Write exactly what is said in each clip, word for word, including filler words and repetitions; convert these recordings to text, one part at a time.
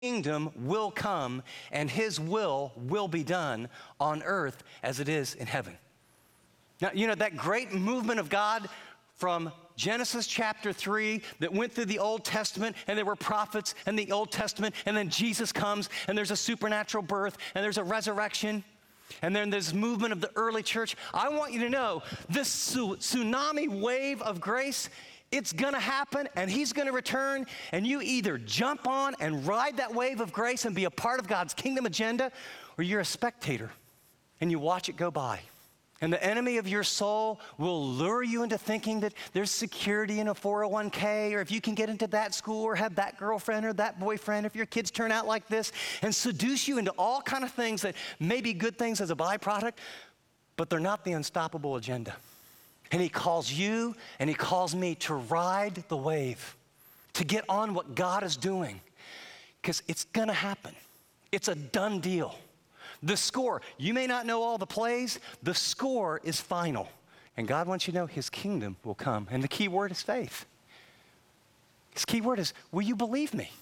kingdom will come and his will will be done on earth as it is in heaven. Now, you know, that great movement of God from Genesis chapter three that went through the Old Testament, and there were prophets in the Old Testament, and then Jesus comes and there's a supernatural birth and there's a resurrection, and then there's movement of the early church. I want you to know this su- tsunami wave of grace, it's gonna happen and he's gonna return, and you either jump on and ride that wave of grace and be a part of God's kingdom agenda, or you're a spectator and you watch it go by. And the enemy of your soul will lure you into thinking that there's security in a four oh one k, or if you can get into that school or have that girlfriend or that boyfriend, if your kids turn out like this, and seduce you into all kind of things that may be good things as a byproduct, but they're not the unstoppable agenda. And he calls you and he calls me to ride the wave, to get on what God is doing, because it's gonna happen. It's a done deal. The score, you may not know all the plays, the score is final. And God wants you to know his kingdom will come. And the key word is faith. His key word is, will you believe me?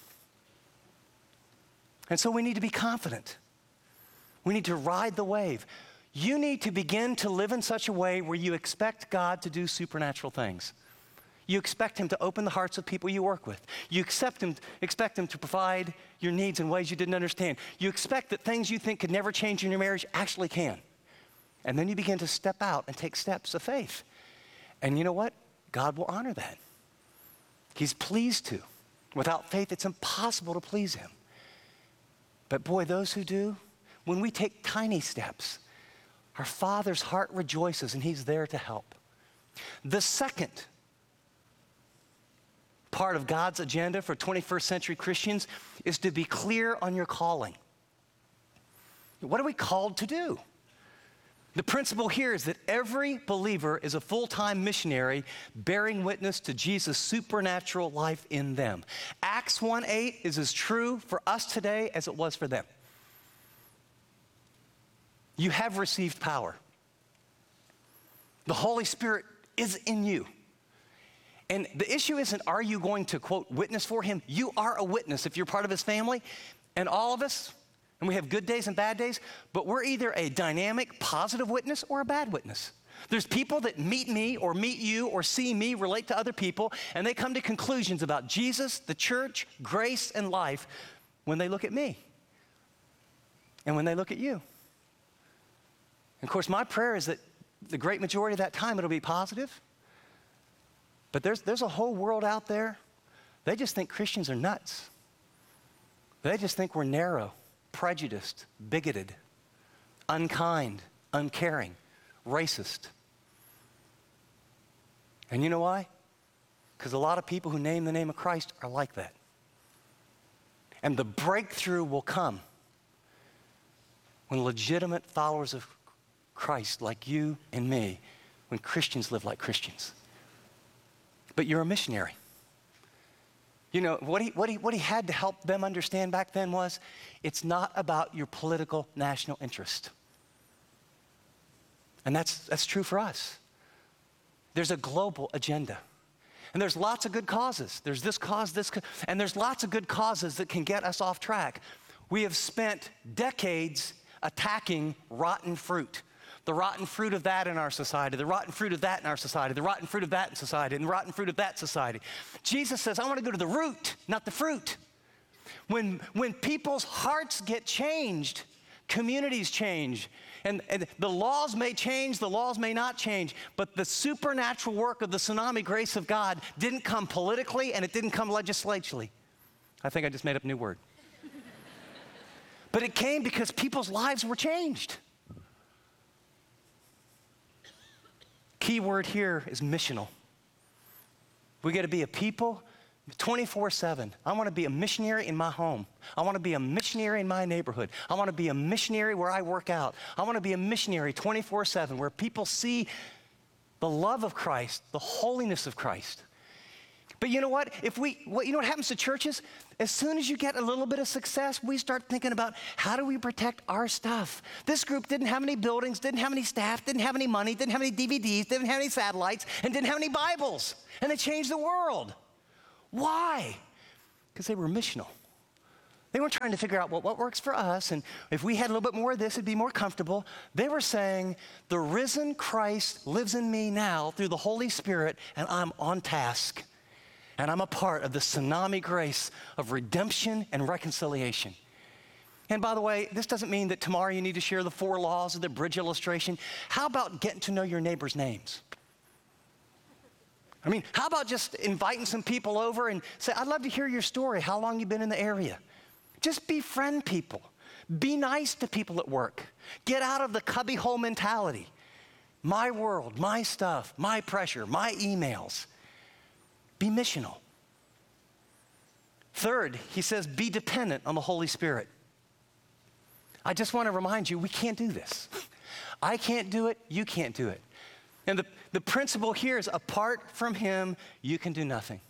And so we need to be confident. We need to ride the wave. You need to begin to live in such a way where you expect God to do supernatural things. You expect him to open the hearts of people you work with. You accept him, expect him to provide your needs in ways you didn't understand. You expect that things you think could never change in your marriage actually can. And then you begin to step out and take steps of faith. And you know what? God will honor that. He's pleased to. Without faith, it's impossible to please him. But boy, those who do, when we take tiny steps, our Father's heart rejoices and he's there to help. The second part of God's agenda for twenty-first century Christians is to be clear on your calling. What are we called to do? The principle here is that every believer is a full-time missionary bearing witness to Jesus' supernatural life in them. Acts one eight is as true for us today as it was for them. You have received power. The Holy Spirit is in you. And the issue isn't, are you going to, quote, witness for him? You are a witness if you're part of his family. And all of us, and we have good days and bad days, but we're either a dynamic, positive witness or a bad witness. There's people that meet me or meet you or see me relate to other people, and they come to conclusions about Jesus, the church, grace, and life when they look at me and when they look at you. And of course, my prayer is that the great majority of that time it'll be positive. But there's, there's a whole world out there, they just think Christians are nuts. They just think we're narrow, prejudiced, bigoted, unkind, uncaring, racist. And you know why? Because a lot of people who name the name of Christ are like that. And the breakthrough will come when legitimate followers of Christ like you and me, when Christians live like Christians. But you're a missionary. You know, what he, what, he, what he had to help them understand back then was, it's not about your political national interest. And that's, that's true for us. There's a global agenda. And there's lots of good causes. There's this cause, this cause, and there's lots of good causes that can get us off track. We have spent decades attacking rotten fruit. The rotten fruit of that in our society, the rotten fruit of that in our society, the rotten fruit of that in society, and the rotten fruit of that society. Jesus says, I want to go to the root, not the fruit. When, when people's hearts get changed, communities change. And, and the laws may change, the laws may not change, but the supernatural work of the tsunami grace of God didn't come politically and it didn't come legislatively. I think I just made up a new word. But it came because people's lives were changed. Key word here is missional. We got to be a people twenty-four seven. I want to be a missionary in my home. I want to be a missionary in my neighborhood. I want to be a missionary where I work out. I want to be a missionary twenty-four seven where people see the love of Christ, the holiness of Christ. But you know what? If we, what, you know what happens to churches? As soon as you get a little bit of success, we start thinking about how do we protect our stuff? This group didn't have any buildings, didn't have any staff, didn't have any money, didn't have any D V Ds, didn't have any satellites, and didn't have any Bibles. And they changed the world. Why? Because they were missional. They weren't trying to figure out, well, what works for us, and if we had a little bit more of this, it'd be more comfortable. They were saying, the risen Christ lives in me now through the Holy Spirit, and I'm on task. And I'm a part of the tsunami grace of redemption and reconciliation. And by the way, this doesn't mean that tomorrow you need to share the four laws of the bridge illustration. How about getting to know your neighbors' names? I mean, how about just inviting some people over and say, I'd love to hear your story, how long you've been in the area. Just befriend people. Be nice to people at work. Get out of the cubbyhole mentality. My world, my stuff, my pressure, my emails. Be missional. Third, he says, be dependent on the Holy Spirit. I just want to remind you, we can't do this. I can't do it, you can't do it. And the, the principle here is apart from him, you can do nothing.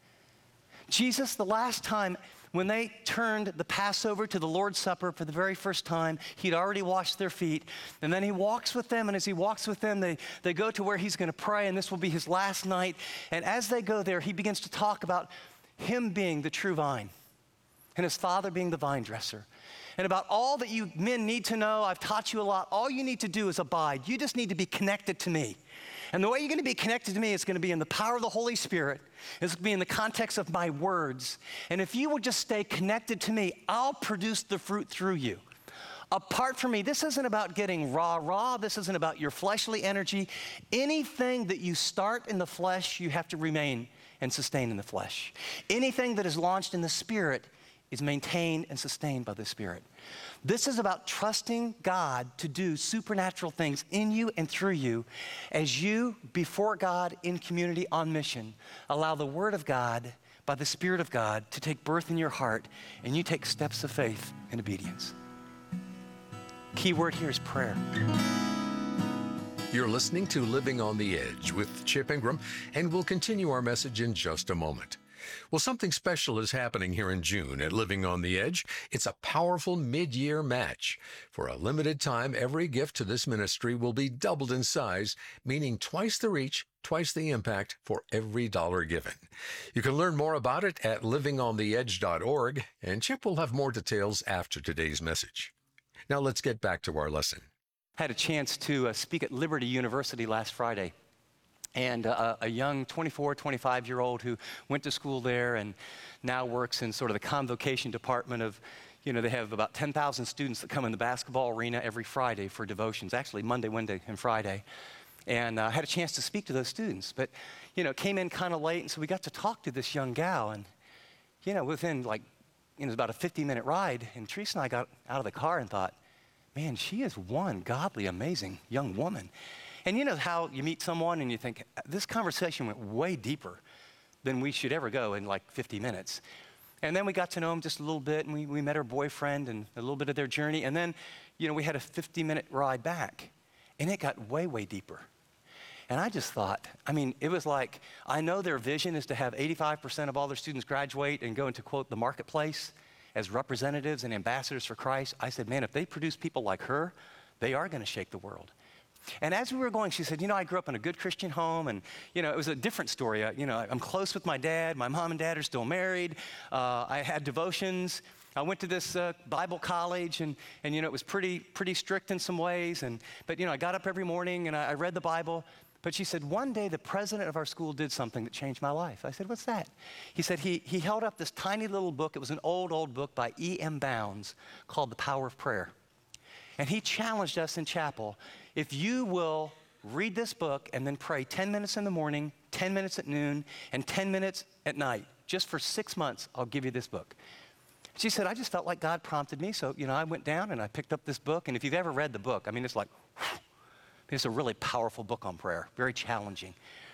Jesus, the last time when they turned the Passover to the Lord's Supper for the very first time, he'd already washed their feet. And then he walks with them, and as he walks with them, they, they go to where he's going to pray, and this will be his last night. And as they go there, he begins to talk about him being the true vine and his Father being the vine dresser. And about all that you men need to know, I've taught you a lot. All you need to do is abide. You just need to be connected to me. And the way you're going to be connected to me is going to be in the power of the Holy Spirit. It's going to be in the context of my words. And if you will just stay connected to me, I'll produce the fruit through you. Apart from me, this isn't about getting rah, rah. This isn't about your fleshly energy. Anything that you start in the flesh, you have to remain and sustain in the flesh. Anything that is launched in the Spirit is maintained and sustained by the Spirit. This is about trusting God to do supernatural things in you and through you as you, before God, in community, on mission, allow the Word of God, by the Spirit of God, to take birth in your heart, and you take steps of faith and obedience. Key word here is prayer. You're listening to Living on the Edge with Chip Ingram, and we'll continue our message in just a moment. Well, something special is happening here in June at Living on the Edge. It's a powerful mid-year match. For a limited time, every gift to this ministry will be doubled in size, meaning twice the reach, twice the impact for every dollar given. You can learn more about it at living on the edge dot org, and Chip will have more details after today's message. Now let's get back to our lesson. I had a chance to uh, speak at Liberty University last Friday. And uh, a young twenty-four, twenty-five-year-old who went to school there and now works in sort of the convocation department of, you know, they have about ten thousand students that come in the basketball arena every Friday for devotions, actually Monday, Wednesday, and Friday. And I uh, had a chance to speak to those students, but, you know, came in kind of late, and so we got to talk to this young gal. And, you know, within like, you know, it was about a fifty-minute ride, and Teresa and I got out of the car and thought, man, she is one godly, amazing young woman. And you know how you meet someone and you think, this conversation went way deeper than we should ever go in like fifty minutes. And then we got to know them just a little bit, and we, we met her boyfriend and a little bit of their journey. And then, you know, we had a fifty-minute ride back, and it got way, way deeper. And I just thought, I mean, it was like, I know their vision is to have eighty-five percent of all their students graduate and go into, quote, the marketplace as representatives and ambassadors for Christ. I said, man, if they produce people like her, they are going to shake the world. And as we were going, she said, you know, I grew up in a good Christian home, and, you know, it was a different story. Uh, you know, I'm close with my dad. My mom and dad are still married. Uh, I had devotions. I went to this uh, Bible college, and, and, you know, it was pretty, pretty strict in some ways. And, but, you know, I got up every morning, and I, I read the Bible. But she said, one day the president of our school did something that changed my life. I said, what's that? He said, he, he held up this tiny little book. It was an old, old book by E M Bounds called The Power of Prayer. And he challenged us in chapel, if you will read this book and then pray ten minutes in the morning, ten minutes at noon, and ten minutes at night, just for six months, I'll give you this book. She said, I just felt like God prompted me. So, you know, I went down and I picked up this book. And if you've ever read the book, I mean, it's like, whew, it's a really powerful book on prayer, very challenging.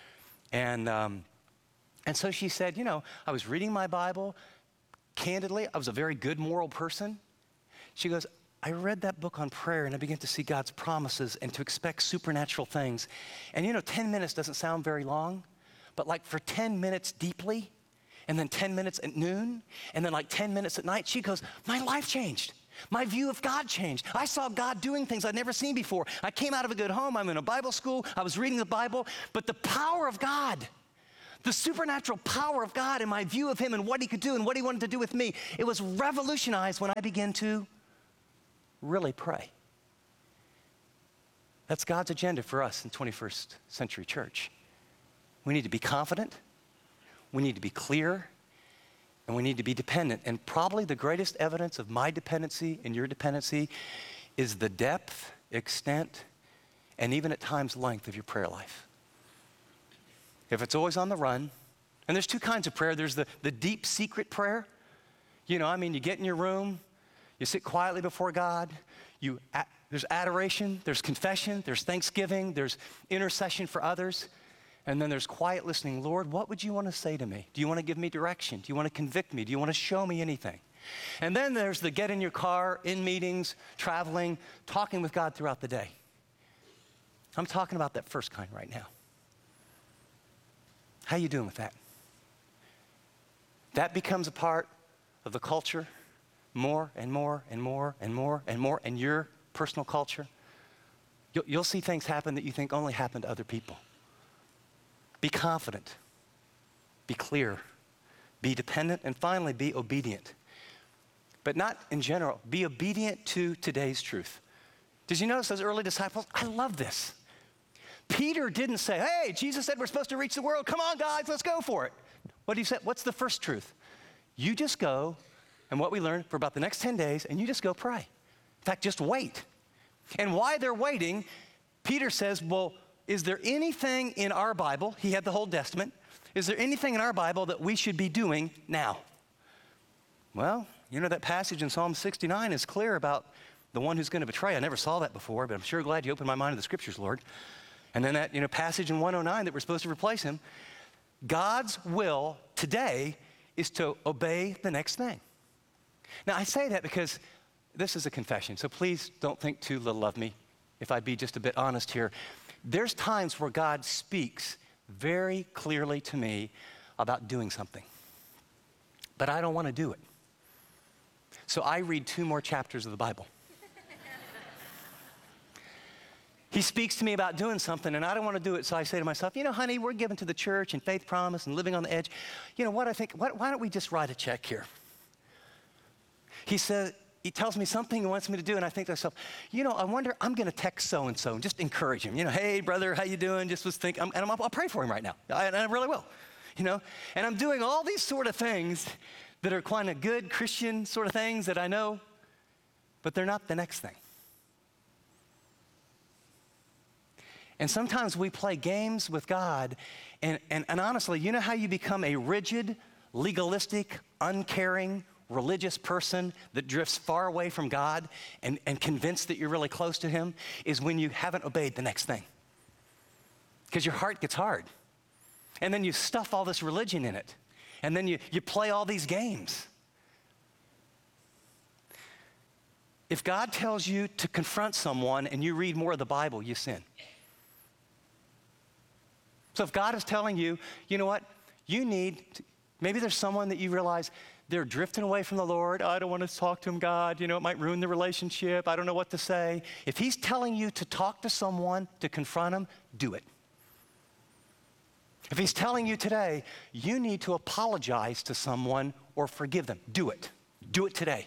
And, um, and so she said, you know, I was reading my Bible. Candidly, I was a very good moral person. She goes, I read that book on prayer, and I began to see God's promises and to expect supernatural things. And you know, ten minutes doesn't sound very long, but like for ten minutes deeply, and then ten minutes at noon, and then like ten minutes at night, she goes, my life changed. My view of God changed. I saw God doing things I'd never seen before. I came out of a good home. I'm in a Bible school. I was reading the Bible, but the power of God, The supernatural power of God and my view of him and what he could do and what he wanted to do with me, it was revolutionized when I began to really pray. That's God's agenda for us in twenty-first century church. We need to be confident, we need to be clear, and we need to be dependent. And probably the greatest evidence of my dependency and your dependency is the depth, extent, and even at times length of your prayer life. If it's always on the run, and there's two kinds of prayer. There's the, the deep secret prayer. You know, I mean, you get in your room, you sit quietly before God, you a- there's adoration, there's confession, there's thanksgiving, there's intercession for others, and then there's quiet listening. Lord, what would you want to say to me? Do you want to give me direction? Do you want to convict me? Do you want to show me anything? And then there's the get in your car, in meetings, traveling, talking with God throughout the day. I'm talking about that first kind right now. How you doing with that? That becomes a part of the culture more and more and more and more and more, and your personal culture. You'll, you'll see things happen that you think only happen to other people. Be confident. Be clear. Be dependent. And finally, be obedient. But not in general. Be obedient to today's truth. Did you notice those early disciples? I love this. Peter didn't say, hey, Jesus said we're supposed to reach the world. Come on, guys, let's go for it. What do you say? What's the first truth? You just go, and what we learned for about the next ten days, and you just go pray. In fact, just wait. And while they're waiting, Peter says, well, is there anything in our Bible, he had the whole Testament, is there anything in our Bible that we should be doing now? Well, you know, that passage in Psalm sixty-nine is clear about the one who's going to betray. I never saw that before, but I'm sure glad you opened my mind to the scriptures, Lord. And then that, you know, passage in one oh nine that we're supposed to replace him. God's will today is to obey the next thing. Now, I say that because this is a confession, so please don't think too little of me if I be just a bit honest here. There's times where God speaks very clearly to me about doing something, but I don't want to do it. So I read two more chapters of the Bible. He speaks to me about doing something, and I don't want to do it, so I say to myself, you know, honey, we're given to the church and Faith Promise and living on the edge. You know what I think? Why, why don't we just write a check here? He says, he tells me something he wants me to do, and I think to myself, you know, I wonder, I'm going to text so-and-so and just encourage him. You know, hey, brother, how you doing? Just was thinking, and I'm, I'll pray for him right now. I, and I really will, you know. And I'm doing all these sort of things that are kind of good Christian sort of things that I know, but they're not the next thing. And sometimes we play games with God, and, and, and honestly, you know how you become a rigid, legalistic, uncaring, religious person that drifts far away from God and, and convinced that you're really close to him is when you haven't obeyed the next thing. Because your heart gets hard. And then you stuff all this religion in it. And then you, you play all these games. If God tells you to confront someone and you read more of the Bible, you sin. So if God is telling you, you know what, you need, to, maybe there's someone that you realize they're drifting away from the Lord. I don't want to talk to him, God. You know, it might ruin the relationship. I don't know what to say. If he's telling you to talk to someone, to confront him, do it. If he's telling you today, you need to apologize to someone or forgive them, do it. Do it today.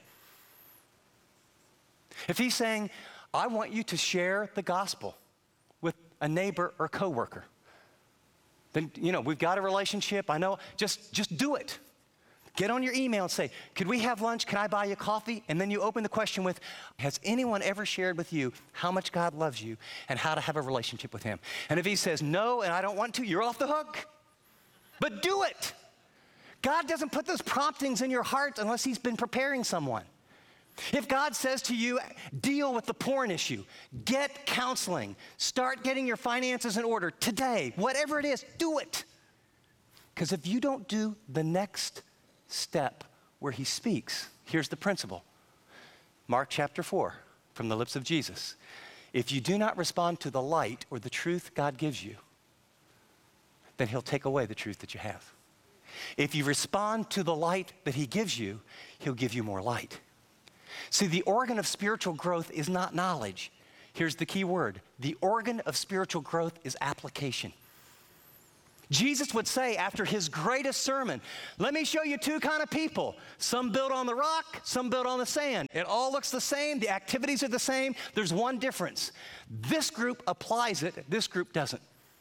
If he's saying, I want you to share the gospel with a neighbor or coworker, then, you know, we've got a relationship. I know, just, just do it. Get on your email and say, could we have lunch? Can I buy you coffee? And then you open the question with, has anyone ever shared with you how much God loves you and how to have a relationship with him? And if he says no and I don't want to, you're off the hook. But do it. God doesn't put those promptings in your heart unless he's been preparing someone. If God says to you, deal with the porn issue, get counseling, start getting your finances in order today, whatever it is, do it. Because if you don't do the next step where he speaks, here's the principle. Mark chapter four, from the lips of Jesus. If you do not respond to the light or the truth God gives you, then he'll take away the truth that you have. If you respond to the light that he gives you, he'll give you more light. See, the organ of spiritual growth is not knowledge. Here's the key word. The organ of spiritual growth is application. Jesus would say after his greatest sermon, let me show you two kind of people. Some built on the rock, some built on the sand. It all looks the same. The activities are the same. There's one difference. This group applies it. This group doesn't.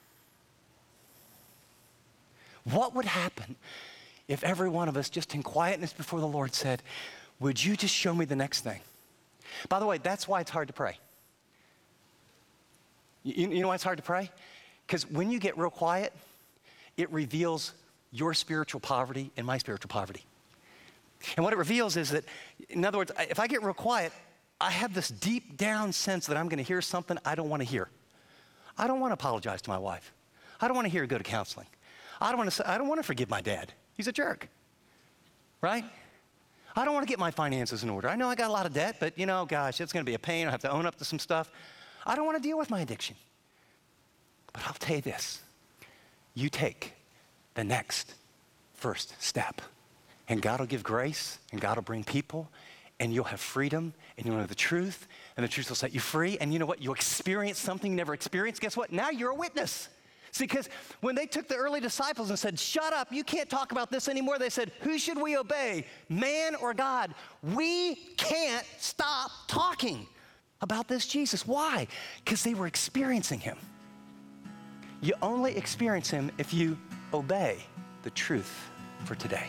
What would happen if every one of us, just in quietness before the Lord, said, would you just show me the next thing? By the way, that's why it's hard to pray. You, you know why it's hard to pray? Because when you get real quiet, it reveals your spiritual poverty and my spiritual poverty. And what it reveals is that, in other words, if I get real quiet, I have this deep down sense that I'm going to hear something I don't want to hear. I don't want to apologize to my wife. I don't want to hear her go to counseling. I don't want to say, I don't want to forgive my dad. He's a jerk, right? I don't want to get my finances in order. I know I got a lot of debt, but you know, gosh, it's going to be a pain. I have to own up to some stuff. I don't want to deal with my addiction. But I'll tell you this. You take the next first step, and God will give grace, and God will bring people, and you'll have freedom, and you'll know the truth, and the truth will set you free. And you know what? You'll experience something you never experienced. Guess what? Now you're a witness. See, because when they took the early disciples and said, shut up, you can't talk about this anymore, they said, who should we obey, man or God? We can't stop talking about this Jesus. Why? Because they were experiencing him. You only experience him if you obey the truth for today.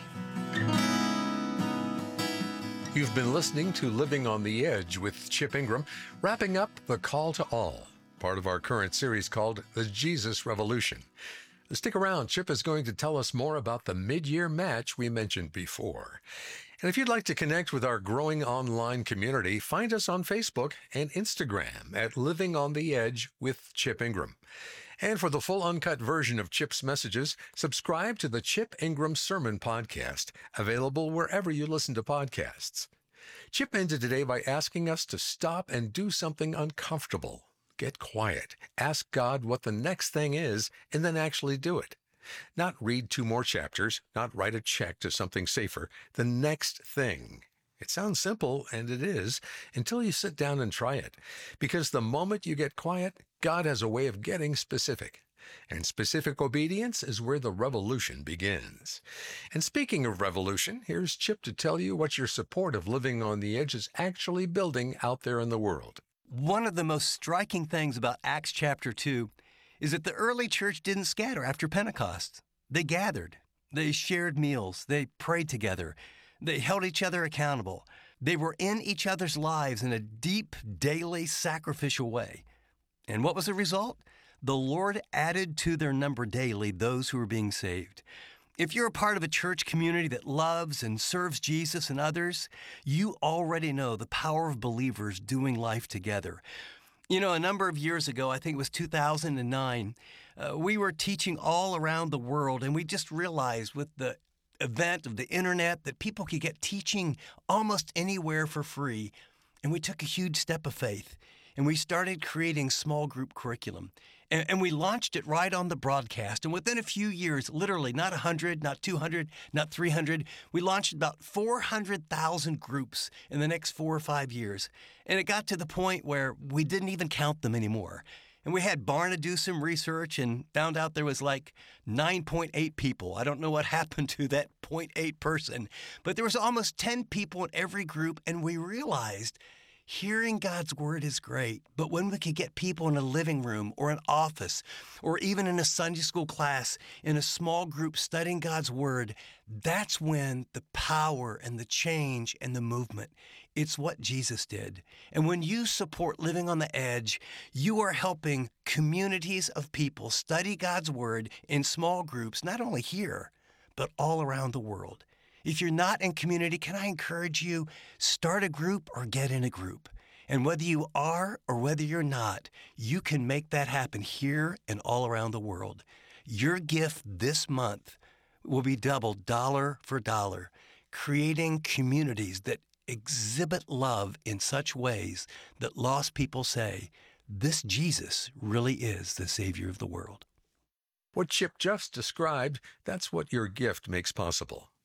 You've been listening to Living on the Edge with Chip Ingram, wrapping up The Call to All, part of our current series called The Jesus Revolution. Stick around. Chip is going to tell us more about the mid-year match we mentioned before. And if you'd like to connect with our growing online community, find us on Facebook and Instagram at Living on the Edge with Chip Ingram. And for the full uncut version of Chip's messages, subscribe to the Chip Ingram Sermon Podcast, available wherever you listen to podcasts. Chip ended today by asking us to stop and do something uncomfortable. Get quiet, ask God what the next thing is, and then actually do it. Not read two more chapters, not write a check to something safer. The next thing. It sounds simple, and it is, until you sit down and try it. Because the moment you get quiet, God has a way of getting specific. And specific obedience is where the revolution begins. And speaking of revolution, here's Chip to tell you what your support of Living on the Edge is actually building out there in the world. One of the most striking things about Acts chapter two is that the early church didn't scatter after Pentecost. They gathered. They shared meals. They prayed together. They held each other accountable. They were in each other's lives in a deep, daily, sacrificial way. And what was the result? The Lord added to their number daily those who were being saved. If you're a part of a church community that loves and serves Jesus and others, you already know the power of believers doing life together. You know, a number of years ago, I think it was two thousand nine, uh, we were teaching all around the world, and we just realized with the event of the internet that people could get teaching almost anywhere for free. And we took a huge step of faith, and we started creating small group curriculum. And, and we launched it right on the broadcast. And within a few years, literally, not one hundred, not two hundred, not three hundred, we launched about four hundred thousand groups in the next four or five years. And it got to the point where we didn't even count them anymore. And we had Barna do some research and found out there was like nine point eight people. I don't know what happened to that zero point eight person, but there was almost ten people in every group, and we realized hearing God's word is great, but when we could get people in a living room or an office or even in a Sunday school class in a small group studying God's word, that's when the power and the change and the movement. It's what Jesus did. And when you support Living on the Edge, you are helping communities of people study God's word in small groups, not only here, but all around the world. If you're not in community, can I encourage you, start a group or get in a group. And whether you are or whether you're not, you can make that happen here and all around the world. Your gift this month will be doubled dollar for dollar, creating communities that exhibit love in such ways that lost people say, this Jesus really is the Savior of the world. What Chip just described, that's what your gift makes possible.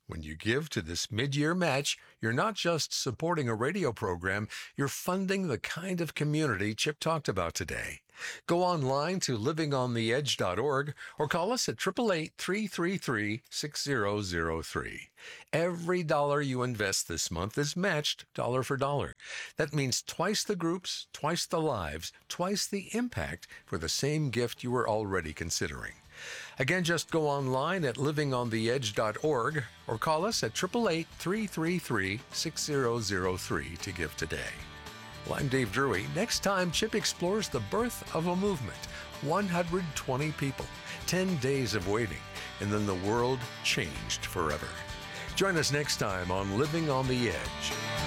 When you give to this mid-year match, you're not just supporting a radio program, you're funding the kind of community Chip talked about today. Go online to living on the edge dot org or call us at eight eight eight, three three three, six zero zero three. Every dollar you invest this month is matched dollar for dollar. That means twice the groups, twice the lives, twice the impact for the same gift you were already considering. Again, just go online at living on the edge dot org or call us at eight eight eight, three three three, six zero zero three to give today. Well, I'm Dave Drury. Next time, Chip explores the birth of a movement. one hundred twenty people, ten days of waiting, and then the world changed forever. Join us next time on Living on the Edge.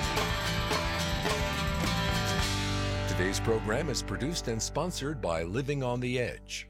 Today's program is produced and sponsored by Living on the Edge.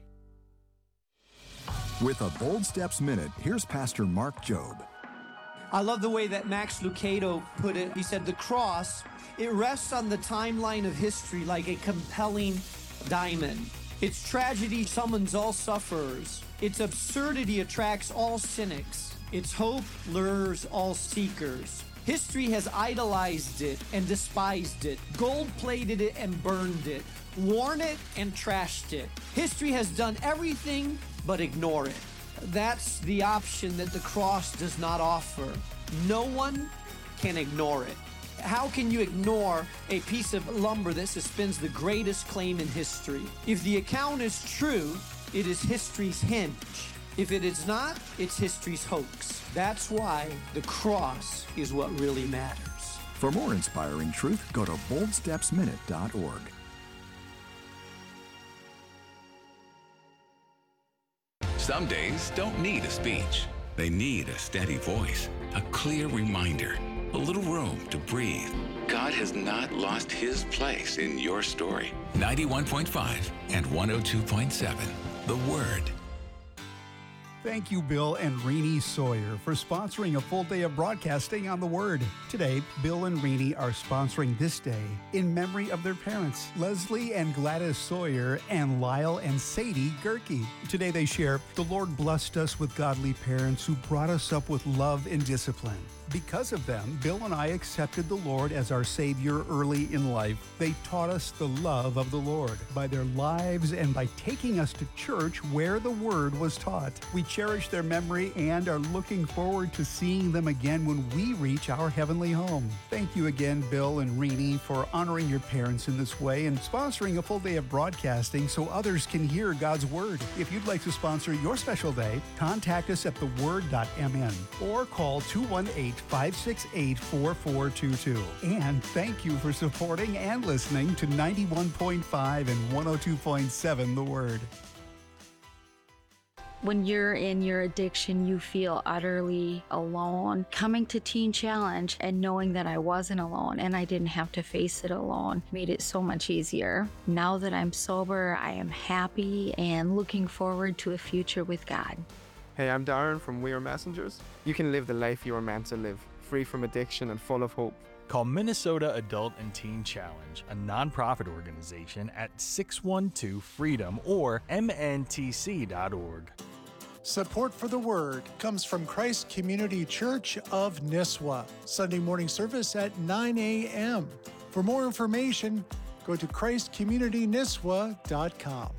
With a Bold Steps Minute, here's Pastor Mark Jobe. I love the way that Max Lucado put it. He said, the cross, it rests on the timeline of history like a compelling diamond. Its tragedy summons all sufferers. Its absurdity attracts all cynics. Its hope lures all seekers. History has idolized it and despised it, gold-plated it and burned it, worn it and trashed it. History has done everything but ignore it. That's the option that the cross does not offer. No one can ignore it. How can you ignore a piece of lumber that suspends the greatest claim in history? If the account is true, it is history's hinge. If it is not, it's history's hoax. That's why the cross is what really matters. For more inspiring truth, go to bold steps minute dot org. Some days don't need a speech. They need a steady voice, a clear reminder, a little room to breathe. God has not lost his place in your story. ninety-one point five and one oh two point seven, The Word. Thank you, Bill and Renee Sawyer, for sponsoring a full day of broadcasting on The Word. Today, Bill and Renee are sponsoring this day in memory of their parents, Leslie and Gladys Sawyer and Lyle and Sadie Gerke. Today they share, the Lord blessed us with godly parents who brought us up with love and discipline. Because of them, Bill and I accepted the Lord as our Savior early in life. They taught us the love of the Lord by their lives and by taking us to church where the Word was taught. We cherish their memory and are looking forward to seeing them again when we reach our heavenly home. Thank you again, Bill and Renee, for honoring your parents in this way and sponsoring a full day of broadcasting so others can hear God's Word. If you'd like to sponsor your special day, contact us at the word dot m n or call two one eight, five six eight, four four two two. And thank you for supporting and listening to ninety-one point five and one oh two point seven The Word. When you're in your addiction, you feel utterly alone. Coming to Teen Challenge and knowing that I wasn't alone and I didn't have to face it alone made it so much easier. Now that I'm sober, I am happy and looking forward to a future with God. Hey, I'm Darren from We Are Messengers. You can live the life you were meant to live, free from addiction and full of hope. Call Minnesota Adult and Teen Challenge, a nonprofit organization, at six one two freedom or m n t c dot org. Support for the Word comes from Christ Community Church of Nisswa. Sunday morning service at nine a m For more information, go to christ community nisswa dot com.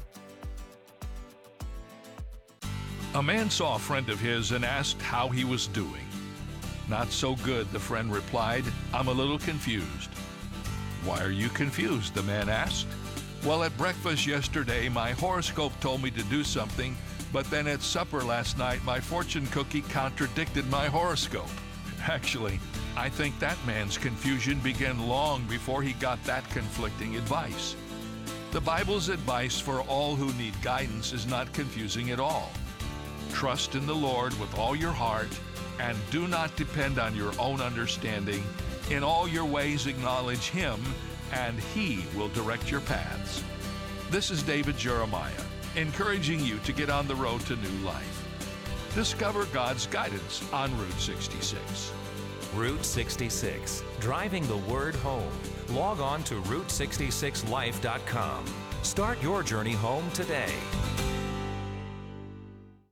A man saw a friend of his and asked how he was doing. Not so good, the friend replied. I'm a little confused. Why are you confused? The man asked. Well, at breakfast yesterday, my horoscope told me to do something, but then at supper last night, my fortune cookie contradicted my horoscope. Actually, I think that man's confusion began long before he got that conflicting advice. The Bible's advice for all who need guidance is not confusing at all. Trust in the Lord with all your heart, and do not depend on your own understanding. In all your ways acknowledge Him, and He will direct your paths. This is David Jeremiah, encouraging you to get on the road to new life. Discover God's guidance on Route sixty-six. Route sixty-six, driving the Word home. Log on to route sixty-six life dot com. Start your journey home today.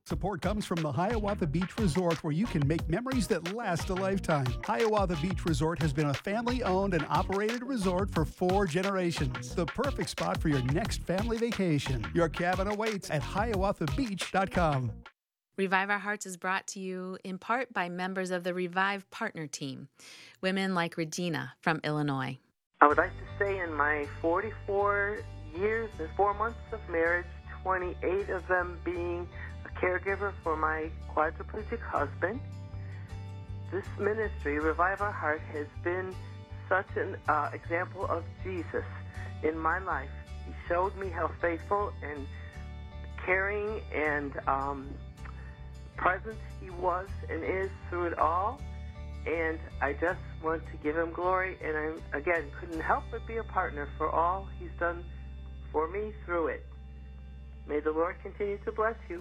Support comes from the Hiawatha Beach Resort, where you can make memories that last a lifetime. Hiawatha Beach Resort has been a family-owned and operated resort for four generations. The perfect spot for your next family vacation. Your cabin awaits at hiawatha beach dot com. Revive Our Hearts is brought to you in part by members of the Revive Partner Team, women like Regina from Illinois. I would like to say in my forty-four years and four months of marriage, twenty-eight of them being a caregiver for my quadriplegic husband, this ministry, Revive Our Heart, has been such an uh, example of Jesus in my life. He showed me how faithful and caring and um, present he was and is through it all. And I just want to give him glory, and I, again, couldn't help but be a partner for all he's done for me through it. May the Lord continue to bless you.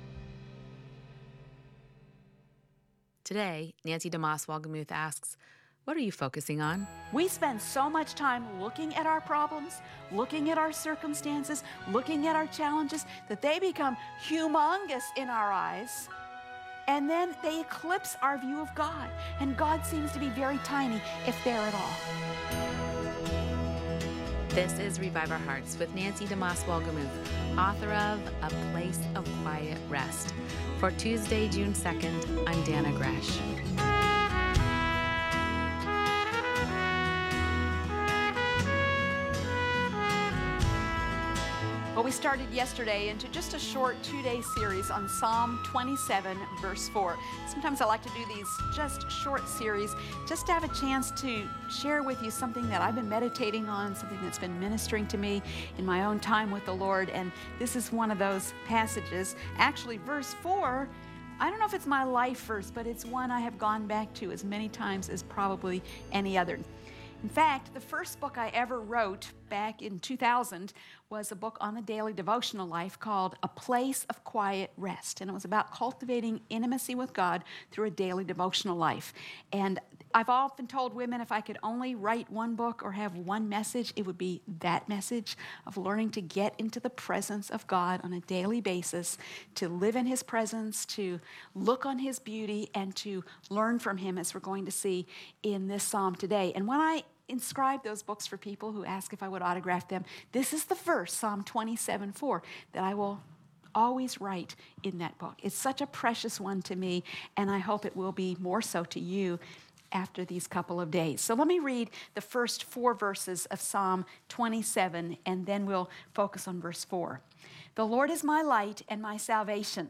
Today, Nancy DeMoss Walgemuth asks, what are you focusing on? We spend so much time looking at our problems, looking at our circumstances, looking at our challenges, that they become humongous in our eyes. And then they eclipse our view of God. And God seems to be very tiny, if there at all. This is Revive Our Hearts with Nancy DeMoss Walgemuth, author of A Place of Quiet Rest. For Tuesday, June second, I'm Dana Gresh. Well, we started yesterday into just a short two-day series on Psalm twenty-seven, verse four. Sometimes I like to do these just short series just to have a chance to share with you something that I've been meditating on, something that's been ministering to me in my own time with the Lord. And this is one of those passages. Actually, verse four, I don't know if it's my life verse, but it's one I have gone back to as many times as probably any other. In fact, the first book I ever wrote back in two thousand was a book on the daily devotional life called A Place of Quiet Rest. And it was about cultivating intimacy with God through a daily devotional life. And I've often told women if I could only write one book or have one message, it would be that message of learning to get into the presence of God on a daily basis, to live in His presence, to look on His beauty, and to learn from Him, as we're going to see in this psalm today. And when I inscribe those books for people who ask if I would autograph them, this is the verse, Psalm twenty-seven four, that I will always write in that book. It's such a precious one to me, and I hope it will be more so to you after these couple of days. So let me read the first four verses of Psalm twenty-seven, and then we'll focus on verse four. The Lord is my light and my salvation.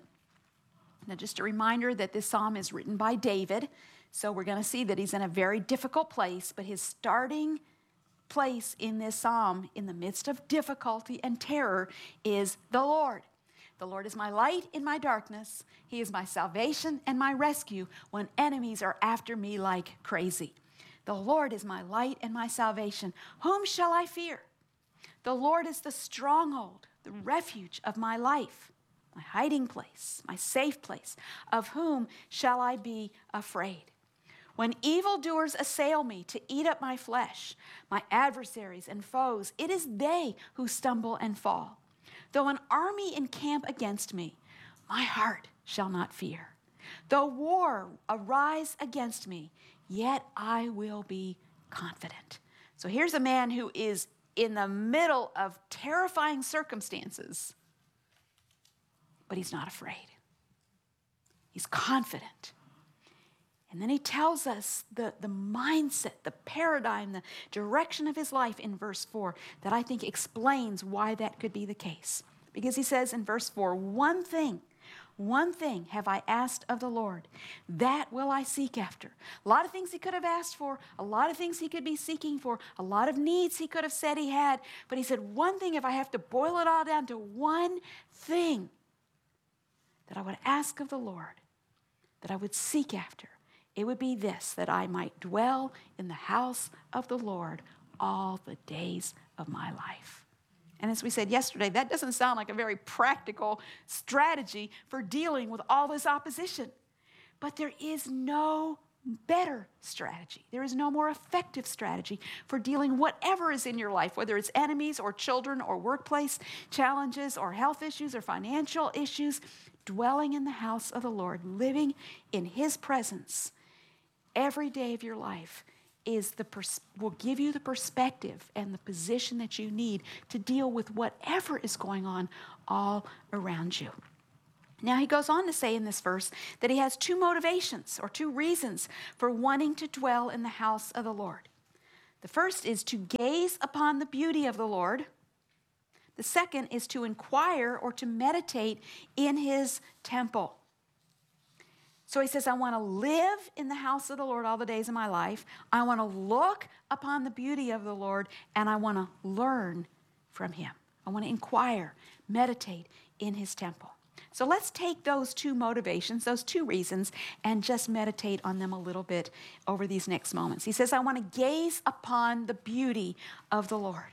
Now, just a reminder that this psalm is written by David. So we're going to see that he's in a very difficult place, but his starting place in this psalm, in the midst of difficulty and terror, is the Lord. The Lord is my light in my darkness. He is my salvation and my rescue when enemies are after me like crazy. The Lord is my light and my salvation. Whom shall I fear? The Lord is the stronghold, the refuge of my life, my hiding place, my safe place. Of whom shall I be afraid? When evildoers assail me to eat up my flesh, my adversaries and foes, it is they who stumble and fall. Though an army encamp against me, my heart shall not fear. Though war arise against me, yet I will be confident. So here's a man who is in the middle of terrifying circumstances, but he's not afraid. He's confident. And then he tells us the, the mindset, the paradigm, the direction of his life in verse four that I think explains why that could be the case. Because he says in verse four, one thing, one thing have I asked of the Lord, that will I seek after. A lot of things he could have asked for, a lot of things he could be seeking for, a lot of needs he could have said he had, but he said, one thing, if I have to boil it all down to one thing that I would ask of the Lord, that I would seek after, it would be this, that I might dwell in the house of the Lord all the days of my life. And as we said yesterday, that doesn't sound like a very practical strategy for dealing with all this opposition. But there is no better strategy. There is no more effective strategy for dealing whatever is in your life, whether it's enemies or children or workplace challenges or health issues or financial issues. dwelling in the house of the Lord, living in his presence every day of your life is the pers- will give you the perspective and the position that you need to deal with whatever is going on all around you. Now, he goes on to say in this verse that he has two motivations or two reasons for wanting to dwell in the house of the Lord. The first is to gaze upon the beauty of the Lord. The second is to inquire or to meditate in his temple. So he says, I want to live in the house of the Lord all the days of my life. I want to look upon the beauty of the Lord, and I want to learn from him. I want to inquire, meditate in his temple. So let's take those two motivations, those two reasons, and just meditate on them a little bit over these next moments. He says, I want to gaze upon the beauty of the Lord.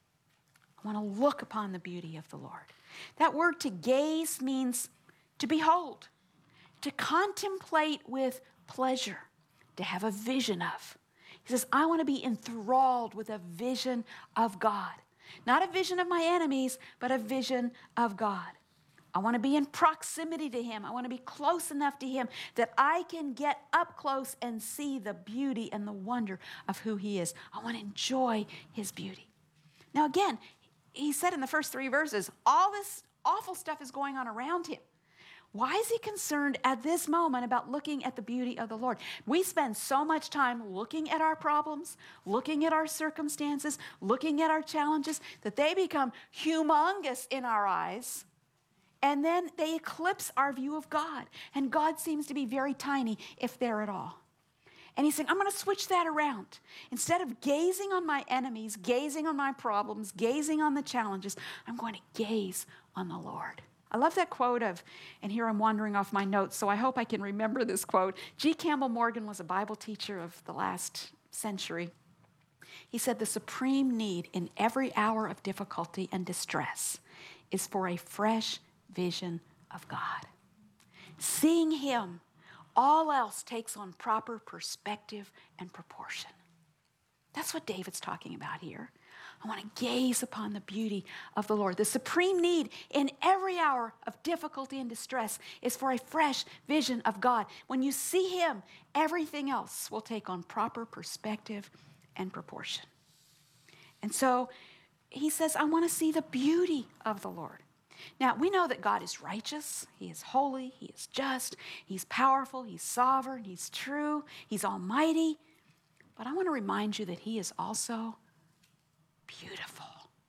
I want to look upon the beauty of the Lord. That word to gaze means to behold, to contemplate with pleasure, to have a vision of. He says, I want to be enthralled with a vision of God. Not a vision of my enemies, but a vision of God. I want to be in proximity to him. I want to be close enough to him that I can get up close and see the beauty and the wonder of who he is. I want to enjoy his beauty. Now again, he said in the first three verses, all this awful stuff is going on around him. Why is he concerned at this moment about looking at the beauty of the Lord? We spend so much time looking at our problems, looking at our circumstances, looking at our challenges, that they become humongous in our eyes, and then they eclipse our view of God. And God seems to be very tiny, if there at all. And he's saying, I'm going to switch that around. Instead of gazing on my enemies, gazing on my problems, gazing on the challenges, I'm going to gaze on the Lord. I love that quote of, and here I'm wandering off my notes, so I hope I can remember this quote. G. Campbell Morgan was a Bible teacher of the last century. He said, the supreme need in every hour of difficulty and distress is for a fresh vision of God. Seeing him, all else takes on proper perspective and proportion. That's what David's talking about here. I want to gaze upon the beauty of the Lord. The supreme need in every hour of difficulty and distress is for a fresh vision of God. When you see him, everything else will take on proper perspective and proportion. And so he says, I want to see the beauty of the Lord. Now, we know that God is righteous, he is holy, he is just, he's powerful, he's sovereign, he's true, he's almighty. But I want to remind you that he is also beautiful.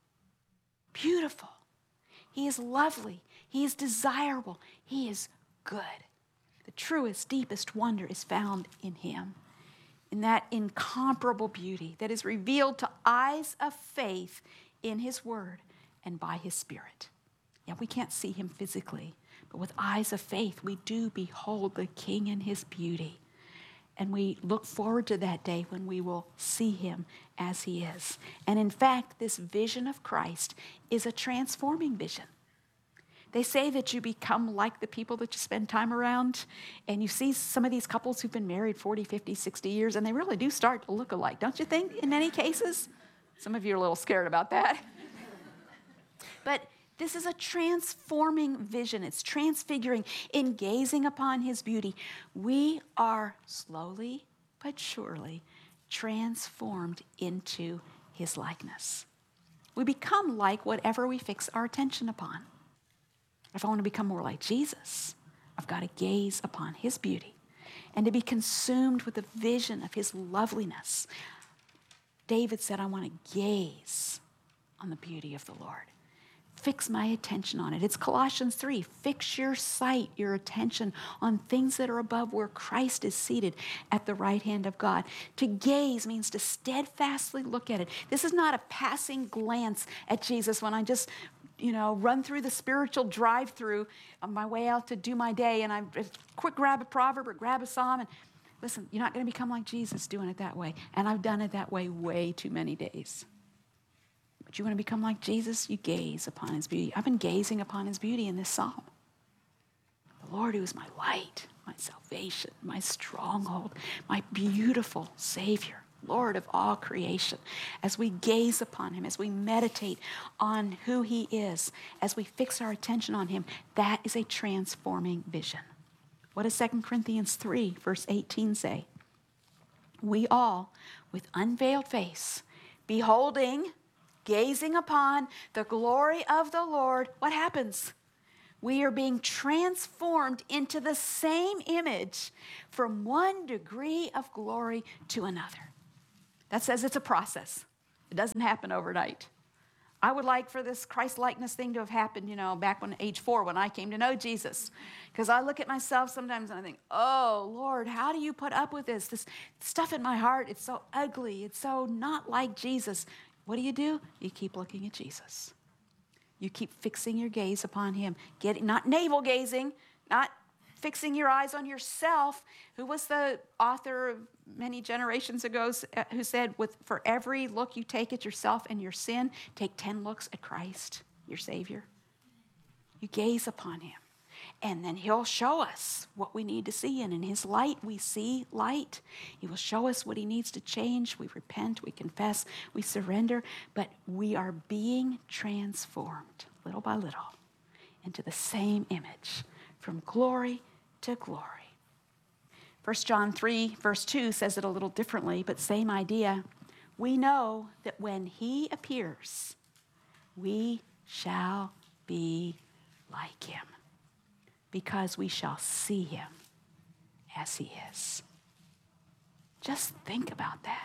Beautiful. He is lovely. He is desirable. He is good. The truest, deepest wonder is found in him, in that incomparable beauty that is revealed to eyes of faith in his word and by his Spirit. Yeah, we can't see him physically, but with eyes of faith, we do behold the King in his beauty. And we look forward to that day when we will see him as he is. And in fact, this vision of Christ is a transforming vision. They say that you become like the people that you spend time around. And you see some of these couples who've been married forty, fifty, sixty years, and they really do start to look alike, don't you think, in many cases? Some of you are a little scared about that. But this is a transforming vision. It's transfiguring. In gazing upon his beauty, we are slowly but surely transformed into his likeness. We become like whatever we fix our attention upon. If I want to become more like Jesus, I've got to gaze upon his beauty and to be consumed with the vision of his loveliness. David said, I want to gaze on the beauty of the Lord. Fix my attention on it. It's Colossians three. Fix your sight, your attention on things that are above where Christ is seated at the right hand of God. To gaze means to steadfastly look at it. This is not a passing glance at Jesus when I just, you know, run through the spiritual drive-through on my way out to do my day and I quick grab a proverb or grab a psalm. And listen, you're not going to become like Jesus doing it that way. And I've done it that way way too many days. But you want to become like Jesus? You gaze upon his beauty. I've been gazing upon his beauty in this psalm. The Lord who is my light, my salvation, my stronghold, my beautiful Savior. Lord of all creation, as we gaze upon him, as we meditate on who he is, as we fix our attention on him, that is a transforming vision. What does Second Corinthians three, verse eighteen say? We all, with unveiled face, beholding, gazing upon the glory of the Lord, what happens? We are being transformed into the same image from one degree of glory to another. That says it's a process. It doesn't happen overnight. I would like for this Christ-likeness thing to have happened, you know, back when age four, when I came to know Jesus. Because I look at myself sometimes and I think, oh, Lord, how do you put up with this? This stuff in my heart, it's so ugly. It's so not like Jesus. What do you do? You keep looking at Jesus. You keep fixing your gaze upon him. Getting, not navel gazing, not fixing your eyes on yourself. Who was the author of many generations ago who said, "With for every look you take at yourself and your sin, take ten looks at Christ, your Savior." You gaze upon him, and then he'll show us what we need to see. And in his light, we see light. He will show us what he needs to change. We repent, we confess, we surrender, but we are being transformed little by little into the same image, from glory to glory. First John three, verse two says it a little differently, but same idea. We know that when he appears, we shall be like him, because we shall see him as he is. Just think about that.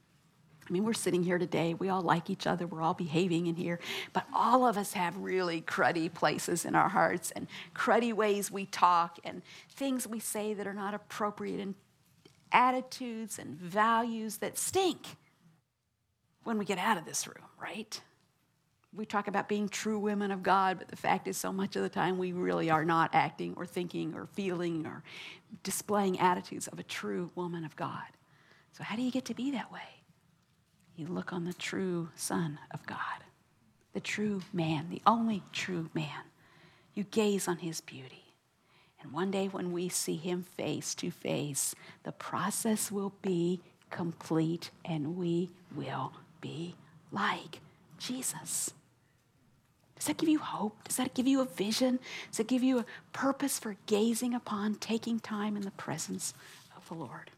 I mean, we're sitting here today. We all like each other. We're all behaving in here. But all of us have really cruddy places in our hearts and cruddy ways we talk and things we say that are not appropriate and attitudes and values that stink when we get out of this room, right? We talk about being true women of God, but the fact is so much of the time we really are not acting or thinking or feeling or displaying attitudes of a true woman of God. So how do you get to be that way? You look on the true Son of God, the true man, the only true man. You gaze on his beauty. And one day when we see him face to face, the process will be complete and we will be like Jesus. Does that give you hope? Does that give you a vision? Does it give you a purpose for gazing upon, taking time in the presence of the Lord?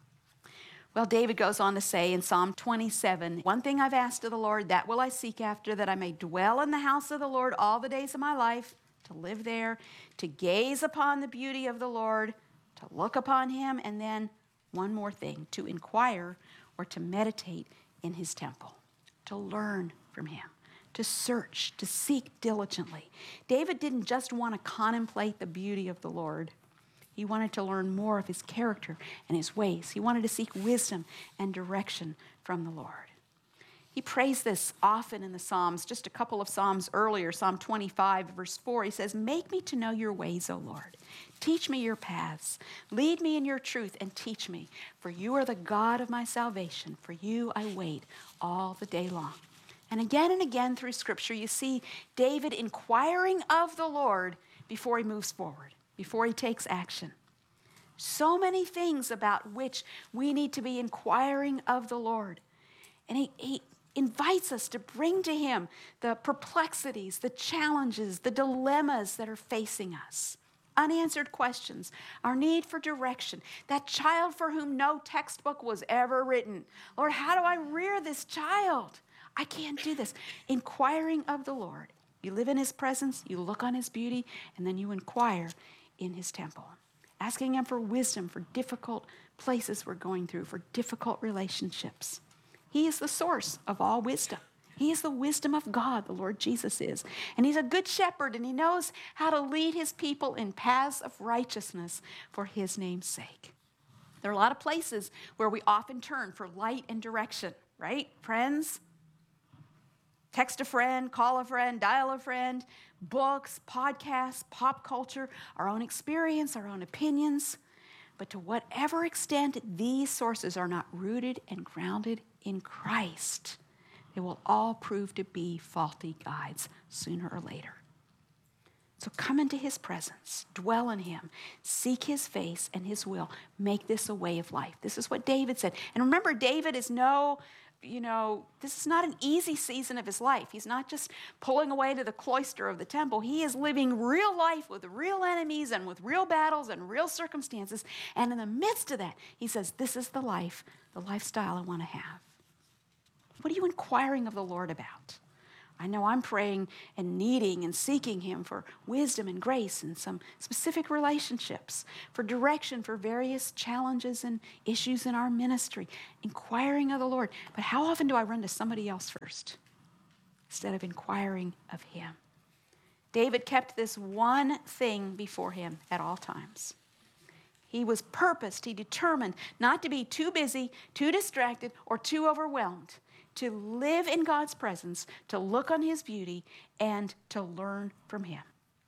Well, David goes on to say in Psalm twenty-seven, one thing I've asked of the Lord, that will I seek after, that I may dwell in the house of the Lord all the days of my life, to live there, to gaze upon the beauty of the Lord, to look upon him, and then one more thing, to inquire or to meditate in his temple, to learn from him, to search, to seek diligently. David didn't just want to contemplate the beauty of the Lord. He wanted to learn more of his character and his ways. He wanted to seek wisdom and direction from the Lord. He prays this often in the Psalms. Just a couple of Psalms earlier, Psalm twenty-five, verse four, he says, "Make me to know your ways, O Lord. Teach me your paths. Lead me in your truth and teach me. For you are the God of my salvation. For you I wait all the day long." And again and again through Scripture, you see David inquiring of the Lord before he moves forward, before he takes action. So many things about which we need to be inquiring of the Lord. And he, he invites us to bring to him the perplexities, the challenges, the dilemmas that are facing us. Unanswered questions, our need for direction, that child for whom no textbook was ever written. Lord, how do I rear this child? I can't do this. Inquiring of the Lord. You live in his presence, you look on his beauty, and then you inquire in his temple. Asking him for wisdom for difficult places we're going through, for difficult relationships. He is the source of all wisdom. He is the wisdom of God, the Lord Jesus is. And he's a good shepherd, and he knows how to lead his people in paths of righteousness for his name's sake. There are a lot of places where we often turn for light and direction, right, friends? Text a friend, call a friend, dial a friend, books, podcasts, pop culture, our own experience, our own opinions. But to whatever extent these sources are not rooted and grounded in Christ, they will all prove to be faulty guides sooner or later. So come into his presence, dwell in him, seek his face and his will. Make this a way of life. This is what David said. And remember, David is no, you know, this is not an easy season of his life. He's not just pulling away to the cloister of the temple. He is living real life with real enemies and with real battles and real circumstances. And in the midst of that, he says, this is the life, the lifestyle I want to have. What are you inquiring of the Lord about? I know I'm praying and needing and seeking him for wisdom and grace in some specific relationships, for direction for various challenges and issues in our ministry, inquiring of the Lord. But how often do I run to somebody else first instead of inquiring of him? David kept this one thing before him at all times. He was purposed, he determined not to be too busy, too distracted, or too overwhelmed, to live in God's presence, to look on his beauty, and to learn from him.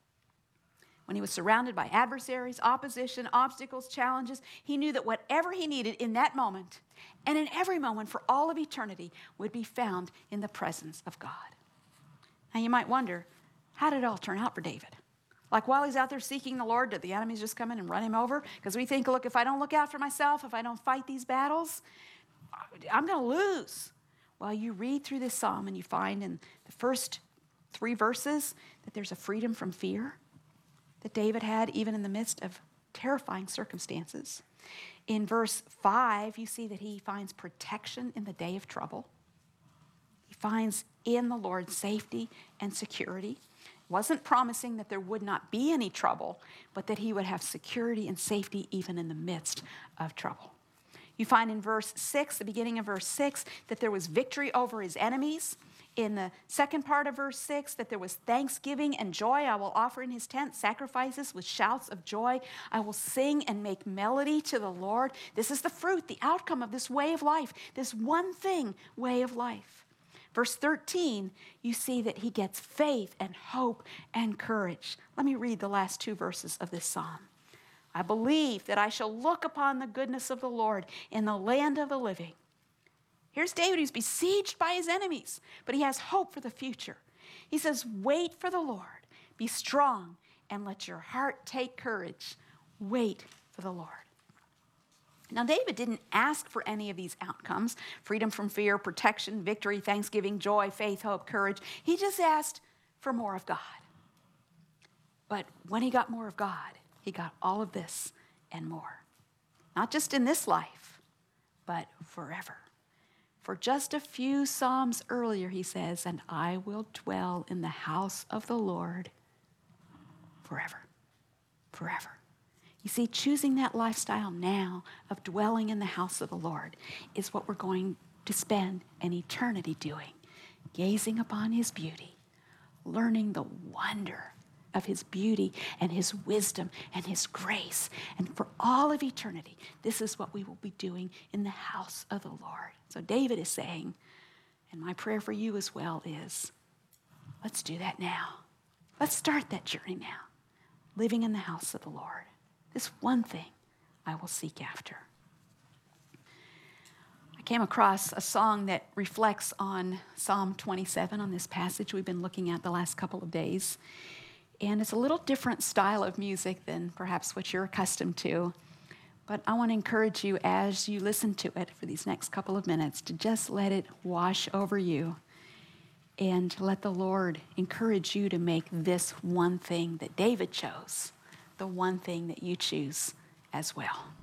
When he was surrounded by adversaries, opposition, obstacles, challenges, he knew that whatever he needed in that moment, and in every moment for all of eternity, would be found in the presence of God. Now you might wonder, how did it all turn out for David? Like while he's out there seeking the Lord, did the enemies just come in and run him over? Because we think, look, if I don't look out for myself, if I don't fight these battles, I'm going to lose. Well, you read through this psalm and you find in the first three verses that there's a freedom from fear that David had even in the midst of terrifying circumstances. In verse five, you see that he finds protection in the day of trouble. He finds in the Lord safety and security. Wasn't promising that there would not be any trouble, but that he would have security and safety even in the midst of trouble. You find in verse six, the beginning of verse six, that there was victory over his enemies. In the second part of verse six, that there was thanksgiving and joy. I will offer in his tent sacrifices with shouts of joy. I will sing and make melody to the Lord. This is the fruit, the outcome of this way of life, this one thing way of life. Verse thirteen, you see that he gets faith and hope and courage. Let me read the last two verses of this psalm. I believe that I shall look upon the goodness of the Lord in the land of the living. Here's David who's besieged by his enemies, but he has hope for the future. He says, wait for the Lord, be strong, and let your heart take courage. Wait for the Lord. Now, David didn't ask for any of these outcomes, freedom from fear, protection, victory, thanksgiving, joy, faith, hope, courage. He just asked for more of God. But when he got more of God, he got all of this and more. Not just in this life, but forever. For just a few Psalms earlier, he says, and I will dwell in the house of the Lord forever. Forever. You see, choosing that lifestyle now of dwelling in the house of the Lord is what we're going to spend an eternity doing, gazing upon his beauty, learning the wonder of his beauty and his wisdom and his grace. And for all of eternity, this is what we will be doing in the house of the Lord. So David is saying, and my prayer for you as well is, let's do that now. Let's start that journey now, living in the house of the Lord. This one thing I will seek after. I came across a song that reflects on Psalm twenty-seven, on this passage we've been looking at the last couple of days. And it's a little different style of music than perhaps what you're accustomed to. But I want to encourage you as you listen to it for these next couple of minutes to just let it wash over you and let the Lord encourage you to make this one thing that David chose, the one thing that you choose as well.